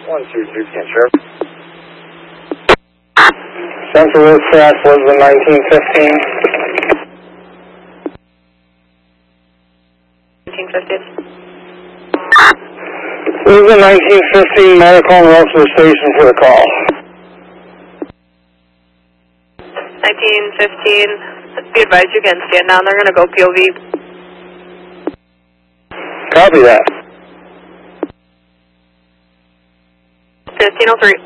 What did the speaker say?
122, can Sheriff. Central Road crash was in 1915. 1915. This is a 1915 medical and road to the station for the call. 1915. Be advised you can stand down. They're going to go POV. Copy that. 1503.